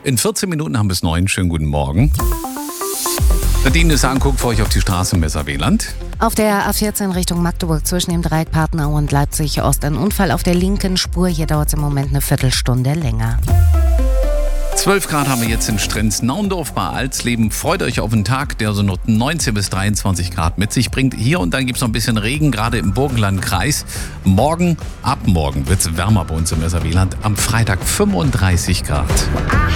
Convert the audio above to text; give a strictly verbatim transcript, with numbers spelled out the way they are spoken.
In vierzehn Minuten haben wir es neun. Schönen guten Morgen. Nadine ist anguckt für euch auf die Straße im Messer-Weland. Auf der A vierzehn Richtung Magdeburg zwischen dem Dreieck Partnau und Leipzig Ost ein Unfall auf der linken Spur. Hier dauert es im Moment eine Viertelstunde länger. zwölf Grad haben wir jetzt in Strenz-Naundorf bei Alsleben. Freut euch auf einen Tag, der so noch neunzehn bis dreiundzwanzig Grad mit sich bringt. Hier und dann gibt es noch ein bisschen Regen, gerade im Burgenlandkreis. Morgen, ab morgen wird es wärmer bei uns im Messer-Weland. Am Freitag fünfunddreißig Grad.